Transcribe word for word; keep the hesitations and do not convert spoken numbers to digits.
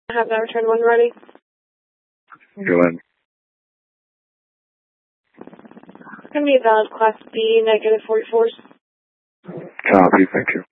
Have that return one ready. Go ahead. It's going to be a valid Class B, negative forty-fours. Copy, thank you.